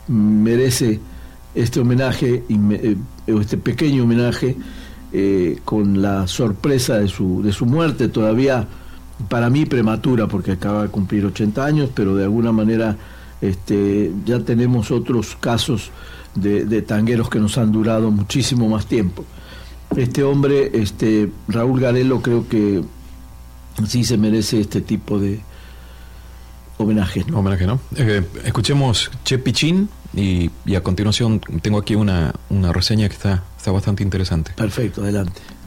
merece este homenaje, este pequeño homenaje, con la sorpresa de su muerte, todavía para mí prematura, porque acaba de cumplir 80 años, pero de alguna manera ya tenemos otros casos de tangueros que nos han durado muchísimo más tiempo. Este hombre, Raúl Garelo, creo que sí se merece este tipo de homenajes, ¿no? Homenaje, ¿no? Escuchemos Che Pichín y a continuación tengo aquí una reseña que está bastante interesante. Perfecto, adelante.